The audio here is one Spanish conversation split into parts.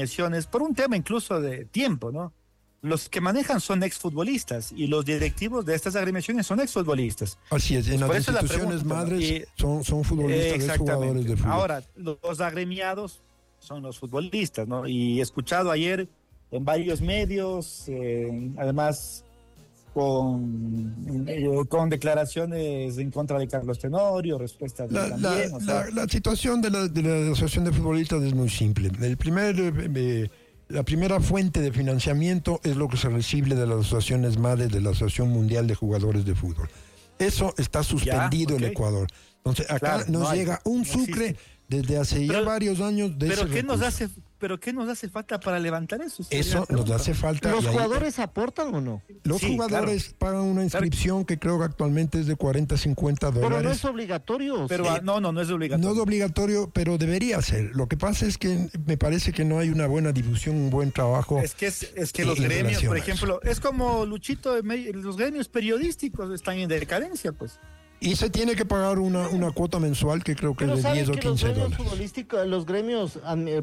agremiaciones, por un tema incluso de tiempo, ¿no? Los que manejan son exfutbolistas y los directivos de estas agremiaciones son exfutbolistas. Así es, en Por las eso la instituciones pregunta, ¿no? madres son futbolistas, es jugadores de fútbol. Ahora, los agremiados son los futbolistas, ¿no? Y he escuchado ayer en varios medios, además con declaraciones en contra de Carlos Tenorio, respuestas de también. La situación de la Asociación de Futbolistas es muy simple. La primera fuente de financiamiento es lo que se recibe de las asociaciones madres de la Asociación Mundial de Jugadores de Fútbol. Eso está suspendido en Ecuador. Entonces, acá nos llega un sucre desde hace ya varios años de ese recurso. ¿Pero qué nos hace falta para levantar eso? Eso nos hace falta. ¿Los jugadores aportan o no? Los jugadores pagan una inscripción que creo que actualmente es de $40-50. Pero no es obligatorio. Pero no es obligatorio. No es obligatorio, pero debería ser. Lo que pasa es que me parece que no hay una buena difusión, un buen trabajo. Es que los gremios, por ejemplo, es como Luchito, los gremios periodísticos están en decadencia, pues. Y se tiene que pagar una cuota mensual que creo que es de 10 o 15 dólares. Los gremios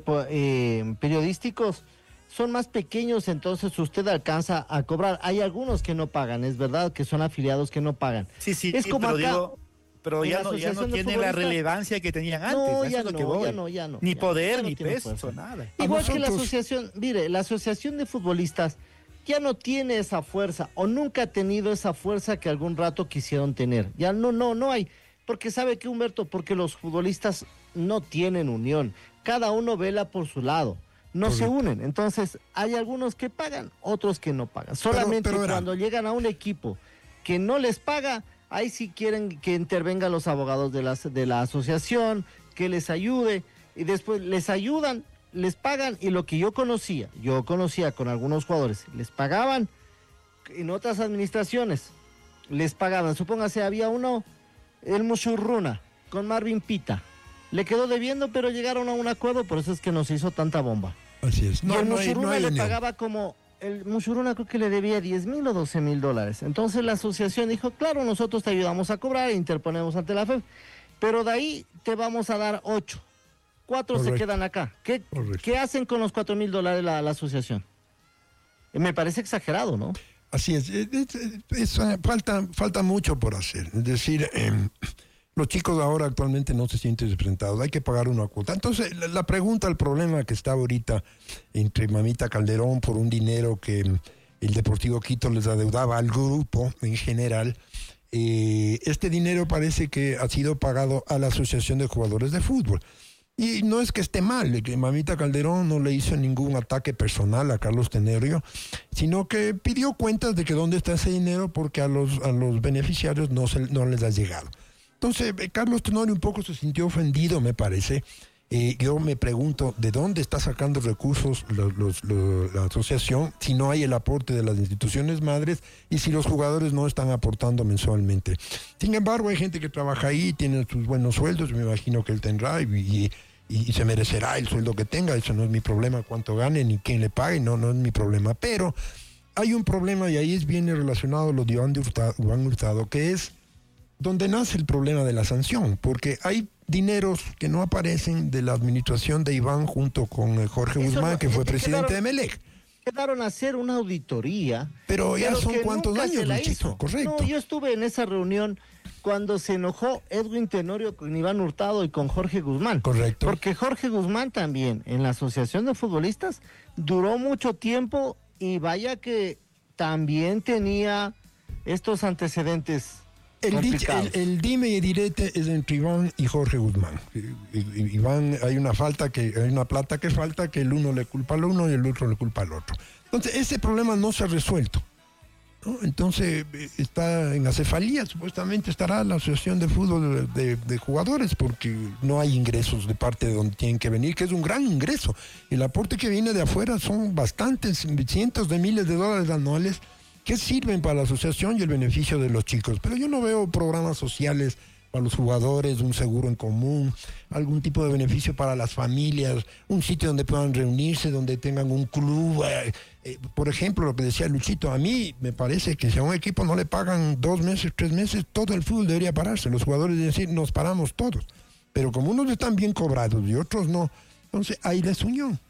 periodísticos son más pequeños, entonces usted alcanza a cobrar. Hay algunos que no pagan, es verdad que son afiliados que no pagan. Sí, es como pero ya no tiene la relevancia que tenían antes. No, ya no. Ni poder, ni peso, nada. Igual que la asociación, mire, la asociación de futbolistas ya no tiene esa fuerza, o nunca ha tenido esa fuerza que algún rato quisieron tener. Ya no hay. Porque ¿sabe qué, Humberto? Porque los futbolistas no tienen unión. Cada uno vela por su lado. No se unen. Entonces, hay algunos que pagan, otros que no pagan. Solamente cuando llegan a un equipo que no les paga, ahí sí quieren que intervengan los abogados de la asociación, que les ayude, y después les ayudan, les pagan, y lo que yo conocía con algunos jugadores, les pagaban en otras administraciones, les pagaban, supóngase había uno, el Mushurruna, con Marvin Pita, le quedó debiendo, pero llegaron a un acuerdo, por eso es que nos hizo tanta bomba. Así es. Y el Mushurruna le pagaba el Mushurruna creo que le debía $10,000 o $12,000, entonces la asociación dijo, claro, nosotros te ayudamos a cobrar, interponemos ante la FEF, pero de ahí te vamos a dar 8. 4 se quedan acá. ¿Qué hacen con los $4,000 la asociación? Me parece exagerado, ¿no? Así es. Falta mucho por hacer. Es decir, los chicos ahora actualmente no se sienten representados. Hay que pagar una cuota. Entonces, la pregunta, el problema que está ahorita entre Mamita Calderón por un dinero que el Deportivo Quito les adeudaba al grupo en general. Este dinero parece que ha sido pagado a la Asociación de Jugadores de Fútbol. Y no es que esté mal, que Mamita Calderón no le hizo ningún ataque personal a Carlos Tenorio, sino que pidió cuentas de que dónde está ese dinero porque a los beneficiarios no les ha llegado. Entonces, Carlos Tenorio un poco se sintió ofendido, me parece. Yo me pregunto, ¿de dónde está sacando recursos la asociación si no hay el aporte de las instituciones madres y si los jugadores no están aportando mensualmente? Sin embargo, hay gente que trabaja ahí, tiene sus buenos sueldos, me imagino que él tendrá y se merecerá el sueldo que tenga. Eso no es mi problema, cuánto gane ni quién le pague, no es mi problema. Pero hay un problema, y ahí viene relacionado lo de Iván Hurtado, que es donde nace el problema de la sanción, porque hay dineros que no aparecen de la administración de Iván junto con Jorge Guzmán, que fue presidente de Melec. Quedaron a hacer una auditoría. Pero ya son cuántos años, Luchito, correcto. No, yo estuve en esa reunión cuando se enojó Edwin Tenorio con Iván Hurtado y con Jorge Guzmán. Correcto. Porque Jorge Guzmán también, en la Asociación de Futbolistas, duró mucho tiempo y vaya que también tenía estos antecedentes. El dime y direte es entre Iván y Jorge Guzmán. Iván, hay una plata que falta, que el uno le culpa al uno y el otro le culpa al otro. Entonces, ese problema no se ha resuelto, ¿no? Entonces, está en acefalía, supuestamente estará la Asociación de Fútbol de Jugadores, porque no hay ingresos de parte de donde tienen que venir, que es un gran ingreso. El aporte que viene de afuera son bastantes, cientos de miles de dólares anuales, que sirven para la asociación y el beneficio de los chicos. Pero yo no veo programas sociales para los jugadores, un seguro en común, algún tipo de beneficio para las familias, un sitio donde puedan reunirse, donde tengan un club. Por ejemplo, lo que decía Luchito, a mí me parece que si a un equipo no le pagan 2 meses, 3 meses, todo el fútbol debería pararse. Los jugadores deben decir, nos paramos todos. Pero como unos están bien cobrados y otros no, entonces hay desunión.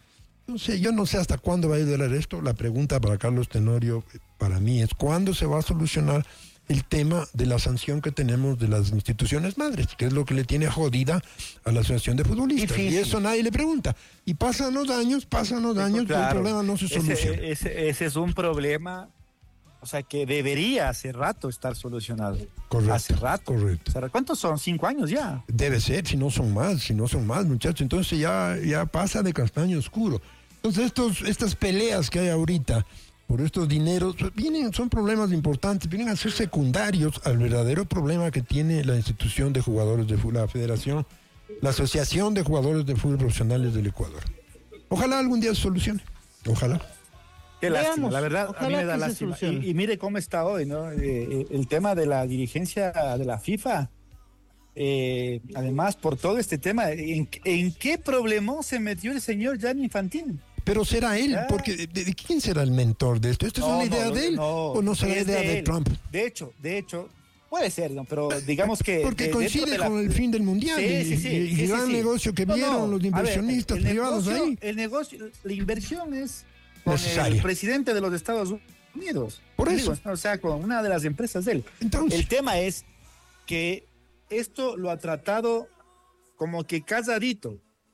Entonces, yo no sé hasta cuándo va a durar esto. La pregunta para Carlos Tenorio, para mí, es cuándo se va a solucionar el tema de la sanción que tenemos de las instituciones madres, que es lo que le tiene jodida a la Asociación de Futbolistas. Difícil. Y eso nadie le pregunta. Y pasan los años, Claro, el problema no se soluciona. Ese es un problema, o sea, que debería hace rato estar solucionado. Correcto, Hace rato. correcto. O sea, ¿cuántos son? 5 años ya. Debe ser, si no son más, muchachos. Entonces ya pasa de castaño oscuro. Entonces estas peleas que hay ahorita por estos dineros, pues son problemas importantes, vienen a ser secundarios al verdadero problema que tiene la institución de jugadores de fútbol, la federación, la Asociación de Jugadores de Fútbol Profesionales del Ecuador. Ojalá algún día se solucione, ojalá. Qué lástima, Veamos, la verdad, a mí me da que se lástima. solucione. Y mire cómo está hoy, ¿no? El tema de la dirigencia de la FIFA, además, por todo este tema, ¿en qué problema se metió el señor Gianni Infantino? Pero será él, porque ¿de quién será el mentor de esto? ¿Esto es una idea de él o no será es idea de él. Trump? De hecho, puede ser, ¿no? Pero digamos que... Porque coincide con el fin del mundial y el gran negocio que vieron los inversionistas privados ahí. El negocio, la inversión es con Necesaria. el presidente de los Estados Unidos. Por eso. O sea, con una de las empresas de él. Entonces, El tema es que esto lo ha tratado como que casadito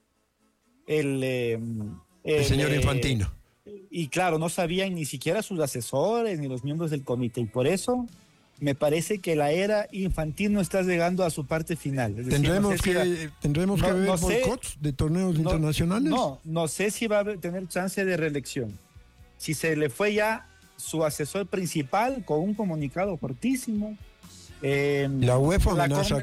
el señor Infantino. Y claro, no sabían ni siquiera sus asesores ni los miembros del comité. Y por eso me parece que la era Infantino está llegando a su parte final. Es decir, ¿Tendremos que ver boicots de torneos internacionales? No sé si va a tener chance de reelección. Si se le fue ya su asesor principal con un comunicado fortísimo. La UEFA amenaza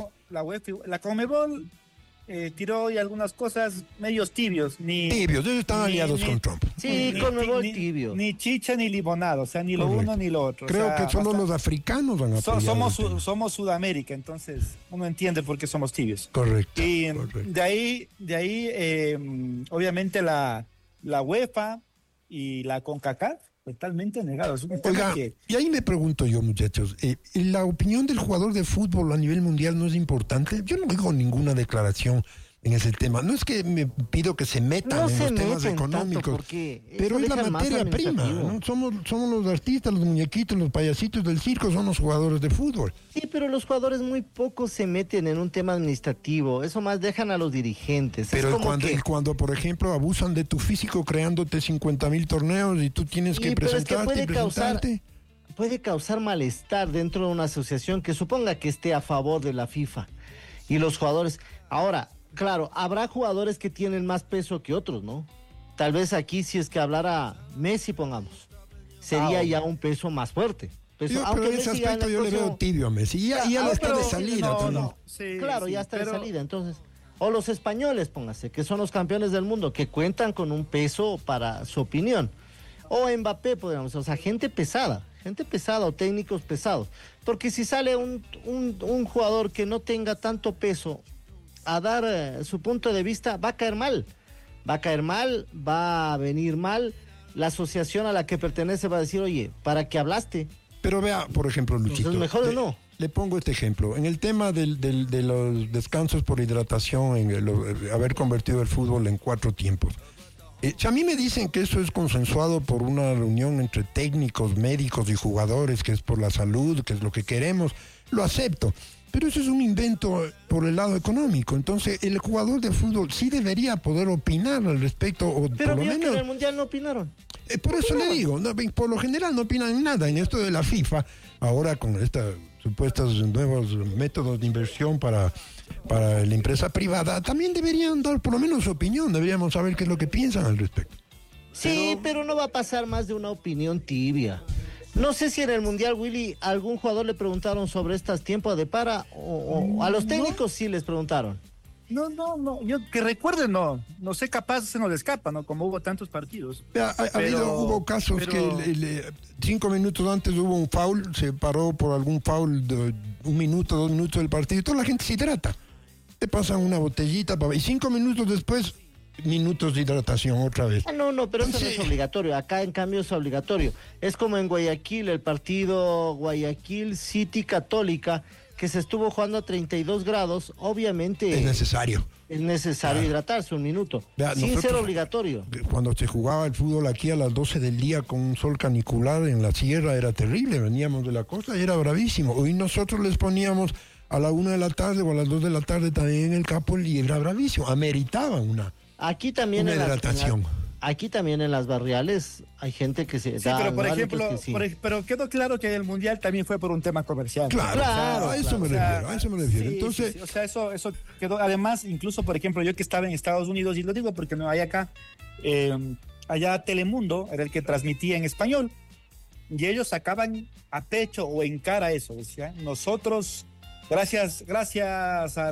la Conmebol tiró hoy algunas cosas medios tibios. Tibios, ellos están aliados con Trump. Sí, Conmebol tibio. Ni chicha ni limonada, o sea, ni lo uno ni lo otro. Creo que solo los africanos van a apoyar. Somos Sudamérica, entonces uno entiende por qué somos tibios. Correcto. Y correcto. de ahí obviamente la UEFA y la CONCACAF totalmente negados. Oiga, y ahí me pregunto yo, muchachos, ¿la opinión del jugador de fútbol a nivel mundial no es importante? Yo no digo ninguna declaración en ese tema. No es que me pido que se metan en los temas económicos, pero es la materia prima, ¿no? Somos los artistas, los muñequitos, los payasitos del circo, son los jugadores de fútbol. Sí, pero los jugadores muy poco se meten en un tema administrativo, eso más dejan a los dirigentes. Pero cuando, por ejemplo, abusan de tu físico creándote 50,000 torneos y tú tienes que presentarte puede causar malestar dentro de una asociación que suponga que esté a favor de la FIFA y los jugadores. Ahora, claro, habrá jugadores que tienen más peso que otros, ¿no? Tal vez aquí, si es que hablara Messi, pongamos, sería ya un peso más fuerte. Pero en ese aspecto yo le veo tibio a Messi. Ya está de salida. Ya está de salida, entonces. O los españoles, póngase, que son los campeones del mundo, que cuentan con un peso para su opinión. O Mbappé, podríamos, o sea, gente pesada o técnicos pesados. Porque si sale un jugador que no tenga tanto peso a dar su punto de vista, va a caer mal, va a venir mal, la asociación a la que pertenece va a decir, oye, ¿para qué hablaste? Pero vea, por ejemplo, Luchito, entonces mejor no. Le pongo este ejemplo, en el tema de los descansos por hidratación, haber convertido el fútbol en 4 tiempos. Si a mí me dicen que eso es consensuado por una reunión entre técnicos, médicos y jugadores, que es por la salud, que es lo que queremos, lo acepto. Pero eso es un invento por el lado económico. Entonces, el jugador de fútbol sí debería poder opinar al respecto. Pero por lo menos que en el Mundial no opinaron. Por eso le digo, por lo general no opinan nada. En esto de la FIFA, ahora con estos supuestos nuevos métodos de inversión para la empresa privada, también deberían dar por lo menos su opinión. Deberíamos saber qué es lo que piensan al respecto. Sí, pero no va a pasar más de una opinión tibia. No sé si en el Mundial, Willy, algún jugador le preguntaron sobre estos tiempos de para o a los técnicos sí les preguntaron. No, yo que recuerden, no sé, capaz se nos escapa, ¿no? Como hubo tantos partidos. Hubo casos que 5 minutos antes hubo un foul, se paró por algún foul de 1 minuto, 2 minutos del partido, y toda la gente se hidrata. Te pasan una botellita y 5 minutos después, minutos de hidratación otra vez. No, pero eso no es obligatorio. Acá en cambio es obligatorio. Es como en Guayaquil, el partido Guayaquil City Católica, que se estuvo jugando a 32 grados, obviamente Es necesario. es necesario hidratarse un minuto, Vea, sin ser nosotros, obligatorio. Cuando se jugaba el fútbol aquí a las 12 del día con un sol canicular en la sierra, era terrible. Veníamos de la costa y era bravísimo. Hoy nosotros les poníamos a la 1 de la tarde o a las 2 de la tarde también en el campo y era bravísimo. Ameritaban una hidratación. Aquí también en las barriales hay gente que se Sí, pero por ejemplo, que sí. pero quedó claro que el Mundial también fue por un tema comercial. Claro, a eso me refiero. Sí, Entonces, sí, o sea, eso quedó. Además, incluso, por ejemplo, yo que estaba en Estados Unidos, y lo digo porque no hay acá, allá Telemundo era el que transmitía en español, y ellos sacaban a pecho o en cara eso, decían, nosotros, gracias a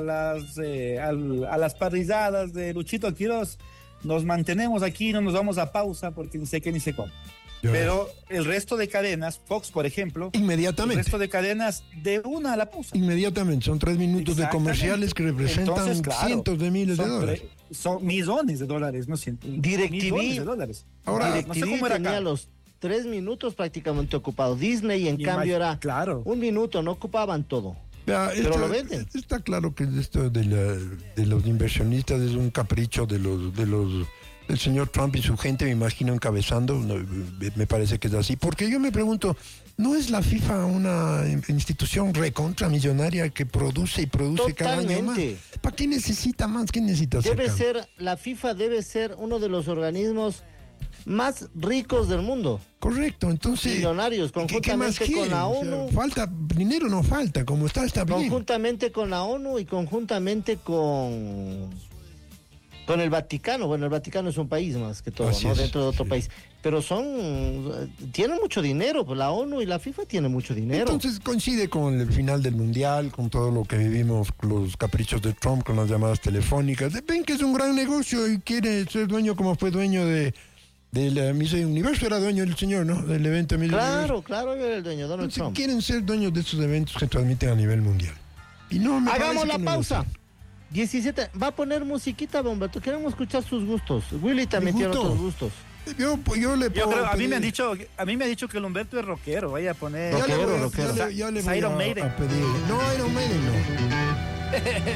las parrilladas de Luchito Quiroz, nos mantenemos aquí, no nos vamos a pausa porque ni sé qué ni sé cómo. Pero el resto de cadenas, Fox, por ejemplo, inmediatamente. El resto de cadenas de una a la pausa. Inmediatamente, son 3 minutos de comerciales que representan Entonces, claro, cientos de miles de dólares. Son millones de dólares, no cientos. Millones de dólares. Ahora, no sé DirecTV cómo era tenía acá. los 3 minutos prácticamente ocupados. Disney, en cambio, era claro. un minuto, no ocupaban todo. Vea, Pero lo venden. Está claro que esto de los inversionistas es un capricho del señor Trump y su gente, me imagino, encabezando. Me parece que es así. Porque yo me pregunto, ¿no es la FIFA una institución recontramillonaria que produce cada año más? Totalmente. ¿Para qué necesita más? ¿Qué necesita hacer? La FIFA debe ser uno de los organismos más ricos del mundo. Correcto, entonces... Millonarios, conjuntamente con la ONU. Falta, dinero no falta, como está bien. Conjuntamente con la ONU y conjuntamente con el Vaticano. Bueno, el Vaticano es un país más que todo, Así ¿no? es, Dentro de otro sí. país. Pero tienen mucho dinero, pues la ONU y la FIFA tienen mucho dinero. Entonces coincide con el final del Mundial, con todo lo que vivimos, los caprichos de Trump, con las llamadas telefónicas. Ven que es un gran negocio y quiere ser dueño como fue dueño del Miss Universo, era dueño del señor, ¿no? Del evento Miss Universo. Claro, yo era el dueño, Donald Entonces, Trump. quieren ser dueños de estos eventos que se transmiten a nivel mundial. Y no me Hagamos parece la que no lo pausa. hacen. 17. Va a poner musiquita, Humberto. Queremos escuchar sus gustos. Willy también tiene otros gustos. Yo le Yo puedo creo, a mí me pedir- han dicho que el Humberto es rockero, vaya a poner. Ya le voy a- rockero. ya le voy Iron a Maiden. pedir. No, Iron Maiden no.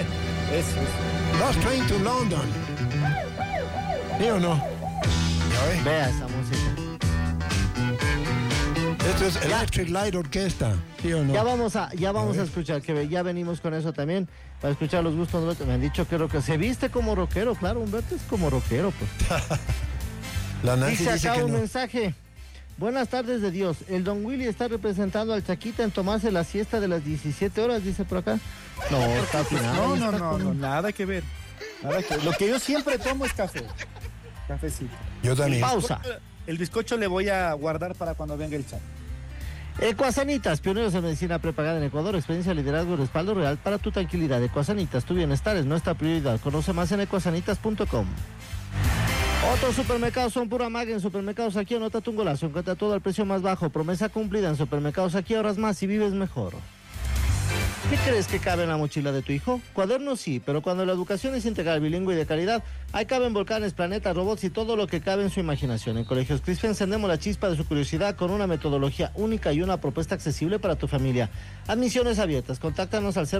Eso. Last Train to London. ¿Sí o no? ¿Ya ve? Vea esa música. Esto es Electric Light Orchestra. ¿Sí o no? Ya vamos a escuchar, que ya venimos con eso también, para escuchar los gustos de Humberto. Me han dicho que se viste como rockero, claro, Humberto es como rockero, pues. La Nancy Dice dice acá que un no. mensaje. Buenas tardes de Dios. El Don Willy está representando al Chaquita en tomarse la siesta de las 17 horas, dice por acá. No, está final. No, nada que ver. Lo que yo siempre tomo es café. Cafecito. Yo también. Pausa. El bizcocho le voy a guardar para cuando venga el chat. Ecuasanitas, pioneros en medicina prepagada en Ecuador, experiencia, liderazgo y respaldo real para tu tranquilidad. Ecuasanitas, tu bienestar es nuestra prioridad. Conoce más en ecuasanitas.com. Otros supermercados son pura magia. En Supermercados Aquí anótate un golazo. Encuentra todo al precio más bajo. Promesa cumplida. En Supermercados Aquí ahorras más y vives mejor. ¿Qué crees que cabe en la mochila de tu hijo? Cuadernos sí, pero cuando la educación es integral, bilingüe y de calidad, ahí caben volcanes, planetas, robots y todo lo que cabe en su imaginación. En Colegios Crispe encendemos la chispa de su curiosidad con una metodología única y una propuesta accesible para tu familia. Admisiones abiertas. Contáctanos al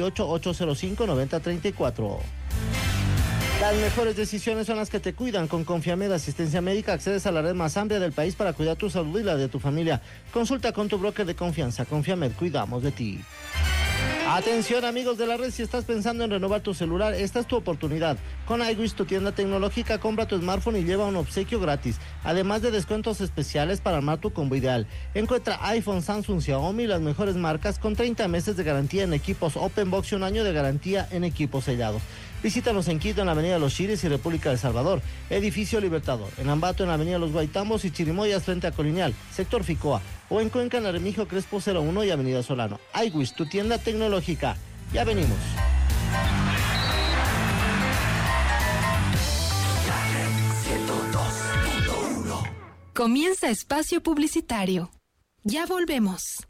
098-805-9034. Las mejores decisiones son las que te cuidan. Con Confiamed Asistencia Médica accedes a la red más amplia del país para cuidar tu salud y la de tu familia. Consulta con tu broker de confianza. Confiamed, cuidamos de ti. Atención amigos de la red, si estás pensando en renovar tu celular, esta es tu oportunidad. Con iWish, tu tienda tecnológica, compra tu smartphone y lleva un obsequio gratis, además de descuentos especiales para armar tu combo ideal. Encuentra iPhone, Samsung, Xiaomi y las mejores marcas con 30 meses de garantía en equipos Open Box y un año de garantía en equipos sellados. Visítanos en Quito, en la avenida Los Chiles y República de El Salvador. Edificio Libertador. En Ambato, en la avenida Los Guaitambos y Chirimoyas frente a Colonial, sector Ficoa. O en Cuenca, en la Remigio Crespo 01 y avenida Solano. iWish, tu tienda tecnológica. Ya venimos. Comienza espacio publicitario. Ya volvemos.